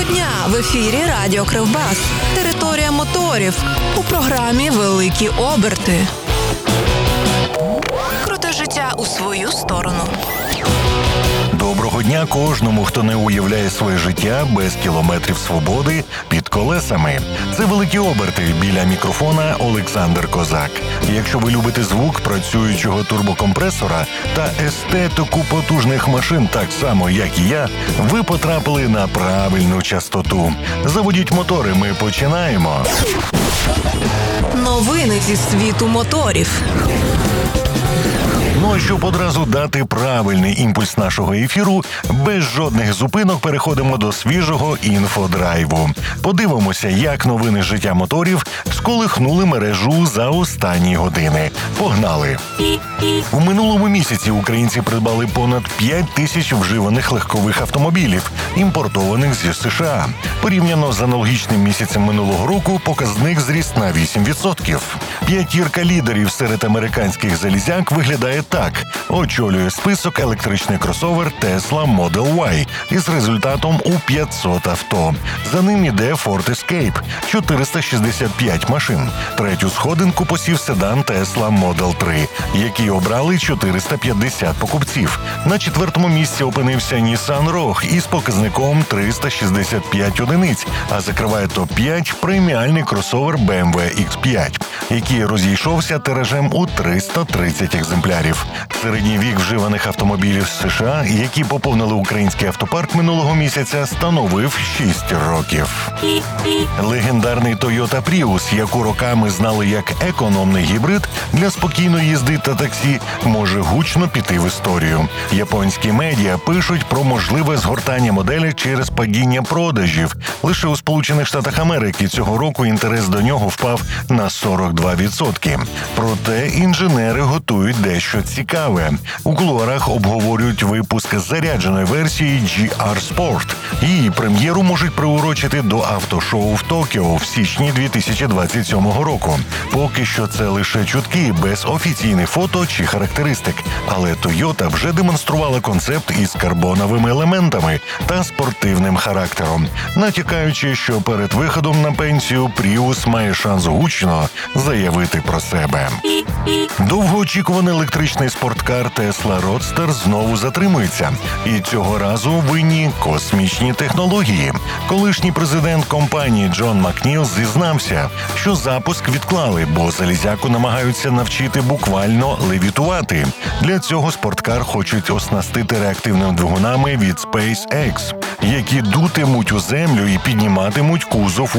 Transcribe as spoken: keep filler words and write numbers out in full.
Щодня в ефірі Радіо Кривбас. Територія моторів. У програмі «Великі оберти». Круте життя у свою сторону. Доброго дня кожному, хто не уявляє своє життя без кілометрів свободи під колесами. Це «Великі оберти», біля мікрофона Олександр Козак. Якщо ви любите звук працюючого турбокомпресора та естетику потужних машин так само, як і я, ви потрапили на правильну частоту. Заводіть мотори, ми починаємо. Новини зі світу моторів. Ну а щоб одразу дати правильний імпульс нашого ефіру, без жодних зупинок переходимо до свіжого інфодрайву. Подивимося, як новини з життя моторів сколихнули мережу за останні години. Погнали! У минулому місяці українці придбали понад п'ять тисяч вживаних легкових автомобілів, імпортованих зі США. Порівняно з аналогічним місяцем минулого року показник зріс на вісім відсотків. П'ятірка лідерів серед американських залізяк виглядає так. Очолює список електричний кросовер Tesla Model Y із результатом у п'ятсот авто. За ним іде Ford Escape – чотириста шістдесят п'ять машин. Третю сходинку посів седан Tesla Model три, який обрали чотириста п'ятдесят покупців. На четвертому місці опинився Nissan Rogue із показником триста шістдесят п'ять одиниць, а закриває топ п'ять преміальний кросовер бі ем дабл ю ікс п'ять, який розійшовся тиражем у триста тридцять екземплярів. Середній вік вживаних автомобілів з США, які поповнили український автопарк минулого місяця, становив шість років. Легендарний Toyota Prius, яку роками знали як економний гібрид для спокійної їзди та таксі, може гучно піти в історію. Японські медіа пишуть про можливе згортання моделі через падіння продажів. Лише у Сполучених Штатах Америки цього року інтерес до нього впав на сорок два відсотки. Проте інженери готують дещо цікаве. У кулуарах обговорюють випуск зарядженої версії джі ар Sport. Її прем'єру можуть приурочити до автошоу в Токіо в січні дві тисячі двадцять сьомого року. Поки що це лише чутки, без офіційних фото чи характеристик. Але Toyota вже демонструвала концепт із карбоновими елементами та спортивним характером, натякаючи, що перед виходом на пенсію Prius має шанс гучно заявити про себе. Довгоочікуваний електричний спорткар Tesla Roadster знову затримується. І цього разу винні космічні технології. Колишній президент компанії Джон Макніл зізнався, що запуск відклали, бо залізяку намагаються навчити буквально левітувати. Для цього спорткар хочуть оснастити реактивними двигунами від SpaceX, які дутимуть у землю і підніматимуть кузов